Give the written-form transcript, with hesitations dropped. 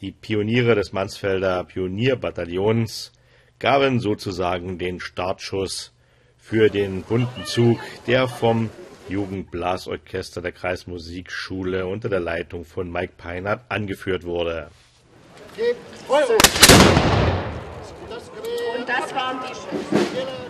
Die Pioniere des Mansfelder Pionierbataillons gaben sozusagen den Startschuss für den bunten Zug, der vom Jugendblasorchester der Kreismusikschule unter der Leitung von Mike Peinert angeführt wurde. Und das waren die Schützen.